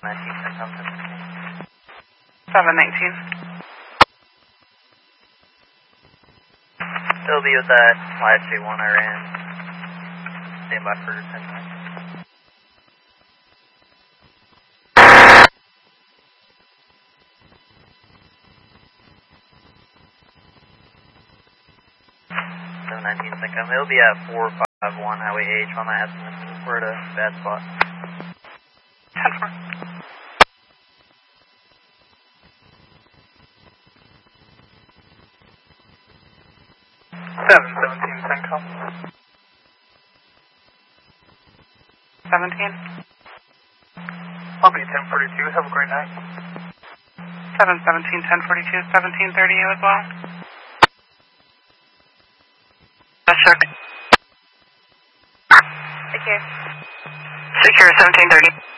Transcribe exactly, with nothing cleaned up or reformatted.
seven nineteen. It'll be with that Y J one I ran. Stand by for ten minutes. seven nineteen Syncom. It'll be at four five one Highway H on my estimate. We're at a bad spot. ten four. seven seventeen Syncom. seventeen. I'll be ten forty-two. Have a great night. seven seventeen, ten forty-two, seventeen thirty you as well. Yes, sir. Thank you. Secure seventeen thirty.